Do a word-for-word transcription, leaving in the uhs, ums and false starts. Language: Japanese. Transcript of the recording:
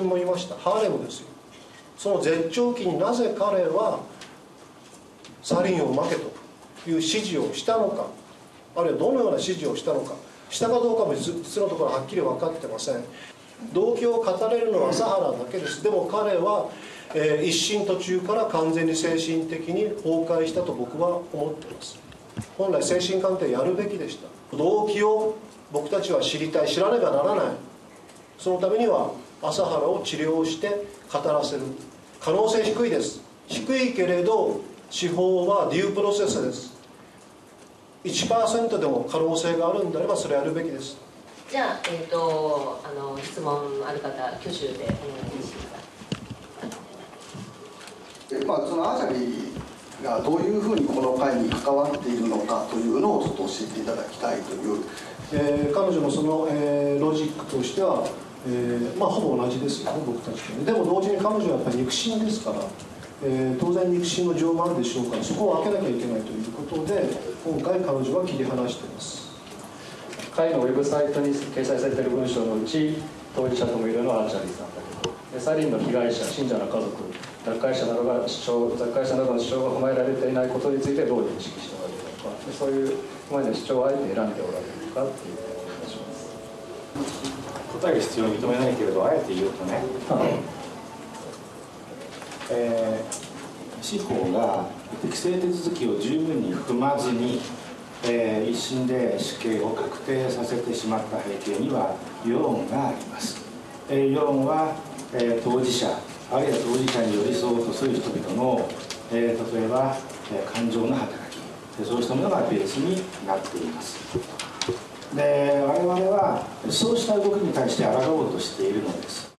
人もいました。ハーレムですよ。その絶頂期になぜ彼はサリンをまけという指示をしたのか、あるいはどのような指示をしたのか、したかどうかも実のところはっきり分かってません。動機を語れるのは朝原だけです。でも彼は、えー、一心途中から完全に精神的に崩壊したと僕は思っています。本来精神鑑定やるべきでした。動機を僕たちは知りたい、知らねばならない。そのためには朝原を治療して語らせる可能性低いです。低いけれど司法はデュープロセスです。 いちパーセント でも可能性があるんであればそれやるべきです。 じゃあ、えーと、あの質問ある方、挙手でお願いします。 まあ、そのアーチャリーがどういうふうにこの会に関わっているのかというのをちょっと教えていただきたいという、 えー、彼女のその、えー、ロジックとしては、えーまあ、ほぼ同じですよね、僕たちと。でも同時に彼女はやっぱり肉親ですから、えー、当然肉親の情もあるでしょうから、そこを開けなきゃいけないということで今回彼女は切り離しています。 会のウェブサイトに掲載されている文章のうち、当事者ともいるのはアーチャリーさんだけど、でサリンの被害者、信者の家族、脱会者などが主張、脱会者などの主張が踏まえられていないことについてどう認識しておられるのか、でそういう踏まえの主張をあえて選んでおられるのかっていうお願いします。 答える必要を認めないけれど、あえて言うとね、えー、司法が適正手続きを十分に踏まずに、えー、一審で死刑を確定させてしまった背景には世論があります。えー、世論は、えー、当事者あるいは当事者に寄り添おうとする人々の、えー、例えば、えー、感情の働き、そうしたものがベースになっています。で、我々はそうした動きに対して抗おうとしているのです。